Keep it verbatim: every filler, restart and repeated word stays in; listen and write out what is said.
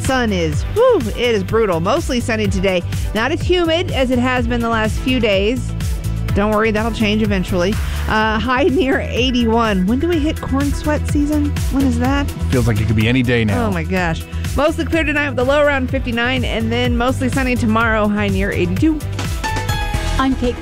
Sun is, whew, it is brutal. Mostly sunny today. Not as humid as it has been the last few days. Don't worry, that'll change eventually. Uh, high near eighty-one. When do we hit corn sweat season? When is that? Feels like it could be any day now. Oh my gosh. Mostly clear tonight with the low around fifty-nine, and then mostly sunny tomorrow, high near eighty-two. I'm Kate